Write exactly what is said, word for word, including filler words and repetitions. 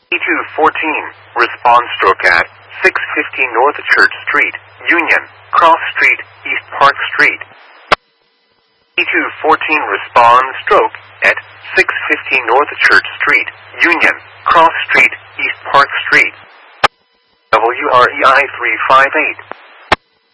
E two fourteen, respond stroke at six fifty North Church Street, Union, Cross Street, East Park Street. E two fourteen, respond stroke at six fifty North Church Street, Union, Cross Street, East Park Street. W R E I three five eight.